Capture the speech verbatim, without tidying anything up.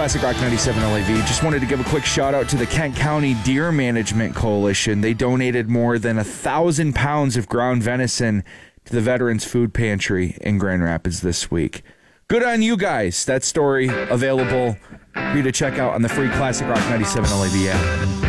Classic Rock ninety-seven L A V. Just wanted to give a quick shout out to the Kent County Deer Management Coalition. They donated more than a thousand pounds of ground venison to the Veterans Food Pantry in Grand Rapids this week. Good on you guys. That story available for you to check out on the free Classic Rock ninety-seven L A V app.